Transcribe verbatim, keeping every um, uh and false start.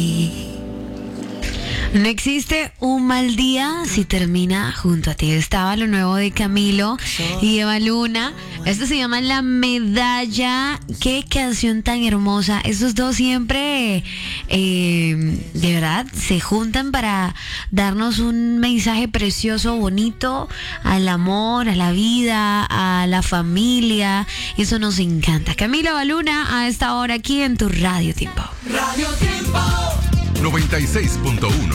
No existe un mal día si termina junto a ti. Estaba lo nuevo de Camilo y Eva Luna. Esto se llama La Medalla. Qué canción tan hermosa. Estos dos siempre, eh, de verdad, se juntan para darnos un mensaje precioso, bonito, al amor, a la vida, a la familia. Eso nos encanta. Camilo, Eva Luna, a esta hora aquí en tu Radio Tiempo. Radio Tiempo noventa y seis punto uno